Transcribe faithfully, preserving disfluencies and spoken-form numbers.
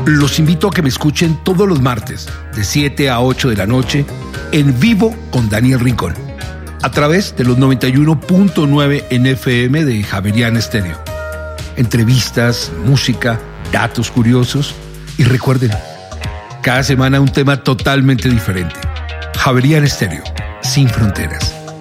Los invito a que me escuchen todos los martes, de siete a ocho de la noche, en vivo con Daniel Rincón, a través de los noventa y uno punto nueve en F M de Javeriana Estéreo. Entrevistas, música, datos curiosos y recuerden, cada semana un tema totalmente diferente. Javeriana Estéreo, sin fronteras.